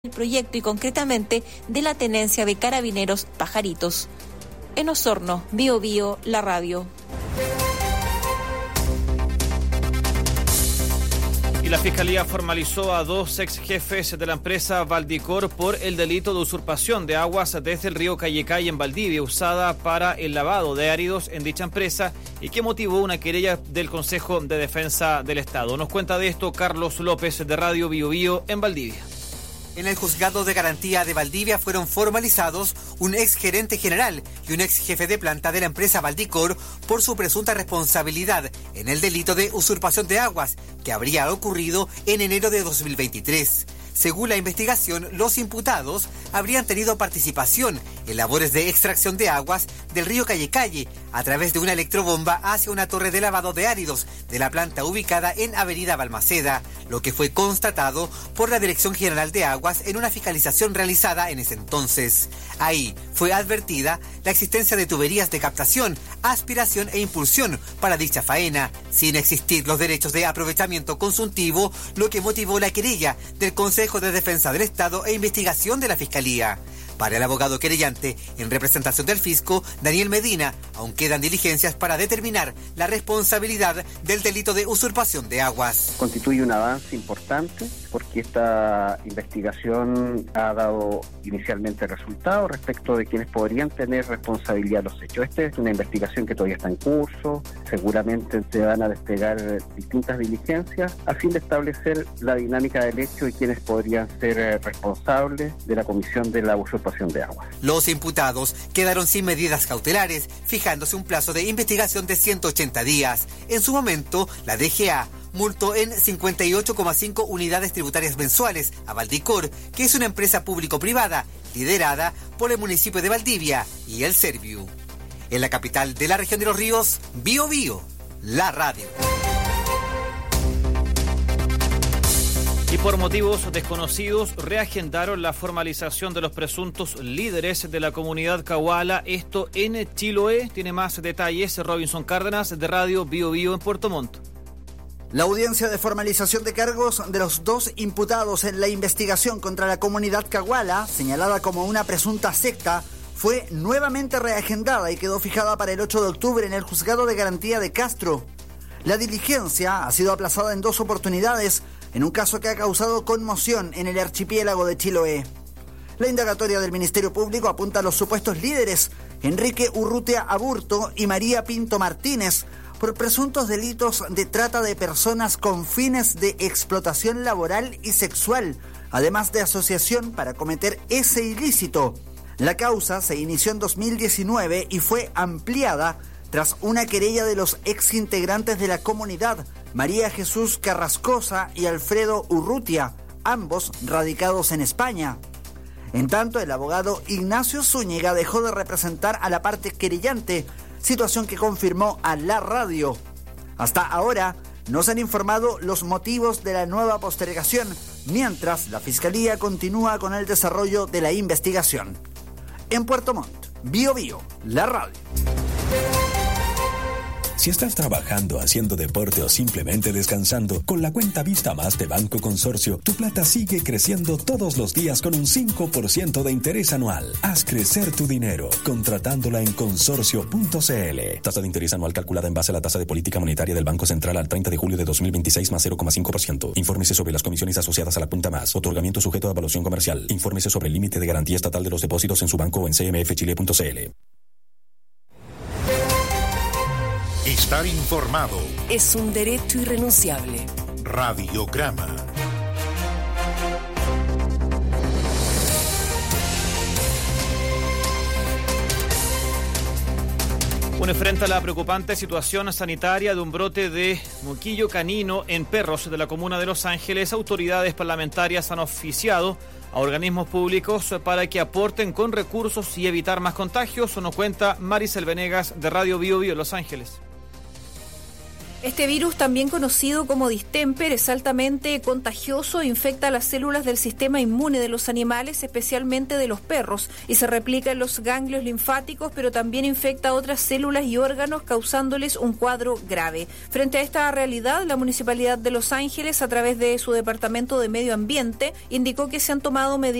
el proyecto y concretamente de la tenencia de Carabineros Pajaritos. En Osorno, Bío Bío, la radio. Y la Fiscalía formalizó a 2 ex jefes de la empresa Valdicor por el delito de usurpación de aguas desde el río Callecay en Valdivia, usada para el lavado de áridos en dicha empresa y que motivó una querella del Consejo de Defensa del Estado. Nos cuenta de esto Carlos López de Radio Bío Bío en Valdivia. En el Juzgado de Garantía de Valdivia fueron formalizados un ex gerente general y un ex jefe de planta de la empresa Valdicor por su presunta responsabilidad en el delito de usurpación de aguas que habría ocurrido en enero de 2023. Según la investigación, los imputados habrían tenido participación en labores de extracción de aguas del río Callecay a través de una electrobomba hacia una torre de lavado de áridos de la planta ubicada en Avenida Balmaceda, lo que fue constatado por la Dirección General de Aguas en una fiscalización realizada en ese entonces. Ahí fue advertida la existencia de tuberías de captación, aspiración e impulsión para dicha faena, sin existir los derechos de aprovechamiento consultivo, lo que motivó la querella del Consejo de Defensa del Estado e investigación de la Fiscalía. Para el abogado querellante, en representación del fisco, Daniel Medina, aún quedan diligencias para determinar la responsabilidad del delito de usurpación de aguas. Constituye un avance importante porque esta investigación ha dado inicialmente resultados respecto de quienes podrían tener responsabilidad de los hechos. Esta es una investigación que todavía está en curso, seguramente se van a desplegar distintas diligencias a fin de establecer la dinámica del hecho y quienes podrían ser responsables de la comisión de la usurpación de agua. Los imputados quedaron sin medidas cautelares, fijándose un plazo de investigación de 180 días. En su momento, la DGA multó en 58,5 unidades tributarias mensuales a Valdicor, que es una empresa público-privada liderada por el municipio de Valdivia y el Serviu. En la capital de la región de Los Ríos, Bío Bío, la radio. Y por motivos desconocidos reagendaron la formalización de los presuntos líderes de la comunidad Cahuala, esto en Chiloé. Tiene más detalles Robinson Cárdenas de Radio Bío Bío en Puerto Montt. La audiencia de formalización de cargos de los 2 imputados en la investigación contra la comunidad Cahuala, señalada como una presunta secta, fue nuevamente reagendada y quedó fijada para el 8 de octubre en el Juzgado de Garantía de Castro. La diligencia ha sido aplazada en 2 oportunidades, en un caso que ha causado conmoción en el archipiélago de Chiloé. La indagatoria del Ministerio Público apunta a los supuestos líderes Enrique Urrutia Aburto y María Pinto Martínez por presuntos delitos de trata de personas con fines de explotación laboral y sexual, además de asociación para cometer ese ilícito. La causa se inició en 2019 y fue ampliada tras una querella de los exintegrantes de la comunidad, María Jesús Carrascosa y Alfredo Urrutia, ambos radicados en España. En tanto, el abogado Ignacio Zúñiga dejó de representar a la parte querellante, situación que confirmó a la radio. Hasta ahora no se han informado los motivos de la nueva postergación, mientras la Fiscalía continúa con el desarrollo de la investigación. En Puerto Montt, Bío Bío, la radio. Si estás trabajando, haciendo deporte o simplemente descansando, con la cuenta Vista Más de Banco Consorcio, tu plata sigue creciendo todos los días con un 5% de interés anual. Haz crecer tu dinero contratándola en consorcio.cl. Tasa de interés anual calculada en base a la tasa de política monetaria del Banco Central al 30 de julio de 2026 más 0,5%. Infórmese sobre las comisiones asociadas a la cuenta Más. Otorgamiento sujeto a evaluación comercial. Infórmese sobre el límite de garantía estatal de los depósitos en su banco o en cmfchile.cl. Estar informado es un derecho irrenunciable. Radiograma. Bueno, frente a la preocupante situación sanitaria de un brote de moquillo canino en perros de la comuna de Los Ángeles, autoridades parlamentarias han oficiado a organismos públicos para que aporten con recursos y evitar más contagios. Nos cuenta Maricel Venegas de Radio Bío Bío en Los Ángeles. Este virus, también conocido como distemper, es altamente contagioso e infecta las células del sistema inmune de los animales, especialmente de los perros, y se replica en los ganglios linfáticos, pero también infecta otras células y órganos, causándoles un cuadro grave. Frente a esta realidad, la Municipalidad de Los Ángeles, a través de su Departamento de Medio Ambiente, indicó que se han tomado medidas